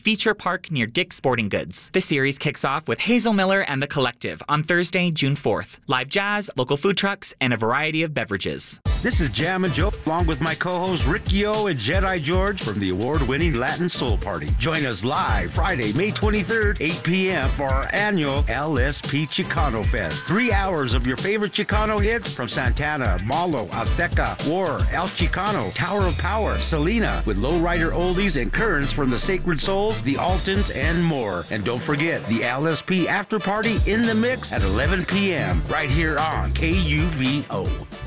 Feature Park near Dick's Sporting Goods. The series kicks off with Hazel Miller and the Collective on Thursday, June 4th. Live jazz, local food trucks, and a variety of beverages. This is Jam and Joe, along with my co-hosts Ricky O and Jedi George from the award-winning Latin Soul Party. Join us live Friday, May 23rd, 8 p.m. for our annual LSP Chicano Fest. 3 hours of your favorite Chicano hits from Santana, Malo, Azteca, War, El Chicano, Tower of Power, Selena, with lowrider oldies and currents from the Sacred Souls, the Altons, and more. And don't forget the LSP After Party in the Mix at 11 p.m. right here on KUVO.